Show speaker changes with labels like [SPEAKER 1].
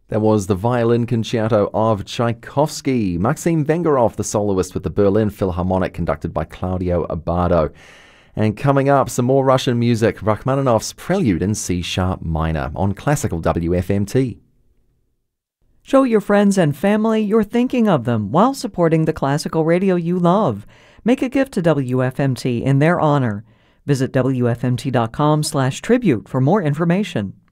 [SPEAKER 1] That was the violin concerto of Tchaikovsky. Maxim Vengerov, the soloist with the Berlin Philharmonic, conducted by Claudio Abbado. And coming up, some more Russian music, Rachmaninoff's Prelude in C-sharp minor on Classical WFMT.
[SPEAKER 2] Show your friends and family you're thinking of them while supporting the classical radio you love. Make a gift to WFMT in their honor. Visit WFMT.com/tribute for more information.